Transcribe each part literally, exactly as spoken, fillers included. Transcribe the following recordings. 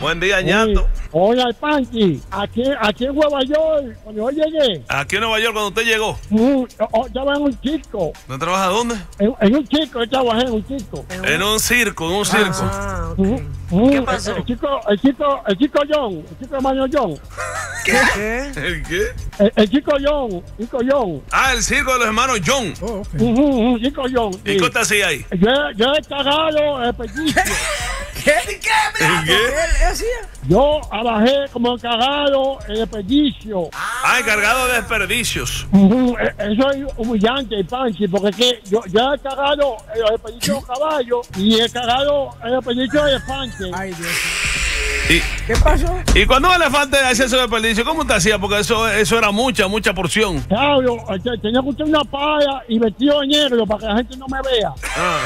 Buen día, ñato. Oye, Panchi, aquí, aquí en Nueva York, cuando yo llegué. Aquí en Nueva York, cuando usted llegó. Mm, yo estaba en un circo. ¿No trabaja dónde? En, en un circo, yo trabajé en un circo. En un circo, en un circo. Ah, okay. Mm, ¿Qué pasó? El, el chico, el chico, el chico John, el chico hermano John. ¿Qué? ¿Qué? ¿El qué? El, el chico John, el chico John. Ah, el circo de los hermanos John. Oh, okay. Uh -huh, uh, chico John. ¿Y Sí. qué te hacía ahí? Yo, yo he cagado el pellicio. ¿Qué? ¿Qué? Mira, ¿Qué? ¿Qué hacía? Yo trabajé como cagado el desperdicio. Ah, encargado de desperdicios. Uh -huh. Eso es humillante, Panchi, porque es que yo, yo he cagado el desperdicio de caballo y he cagado el desperdicio de elefante. Ay, Dios. Y, ¿Qué pasó? y cuando un elefante hacía ese desperdicio, ¿cómo te hacía? Porque eso, eso era mucha, mucha porción. Claro, este, tenía que usar una pala y vestido de negro para que la gente no me vea. Ah.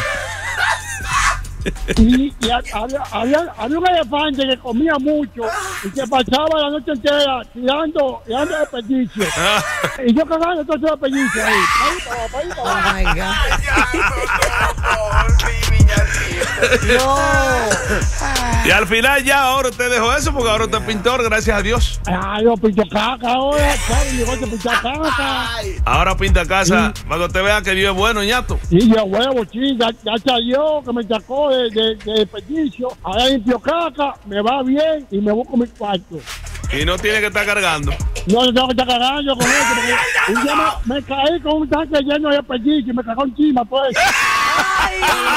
Y, y había, había, había un elefante que comía mucho y que pasaba la noche entera tirando, tirando desperdicio. Ah. Y yo cagando todo ese desperdicio ahí. Ahí, ahí, ahí, Oh ahí. my God. No. Y al final ya ahora usted dejó eso porque ahora usted es pintor, gracias a Dios. Ay, yo pinto caca ahora, ¿sabes? Llegó a pintar caca. Ahora pinta casa para que usted vea que Dios es bueno, ñato. Y yo, huevo, sí, ya, ya salió, que me sacó de, de, de desperdicio. Ahora limpio caca, me va bien y me busco mi cuarto. Y no tiene que estar cargando. Yo no tengo que estar cagando con eso, porque un día me, me caí con un tanque lleno de desperdicio y me cagó encima, pues.